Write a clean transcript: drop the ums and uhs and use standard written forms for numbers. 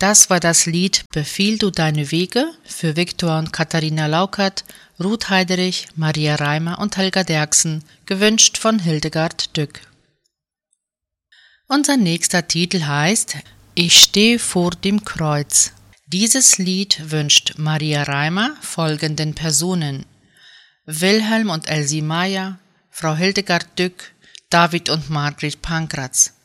Das war das Lied Befiehl du deine Wege für Viktor und Katharina Laukert, Ruth Heiderich, Maria Reimer und Helga Derksen, gewünscht von Hildegard Dück. Unser nächster Titel heißt Ich stehe vor dem Kreuz. Dieses Lied wünscht Maria Reimer folgenden Personen: Wilhelm und Elsie Meyer, Frau Hildegard Dück, David und Margret Pankratz.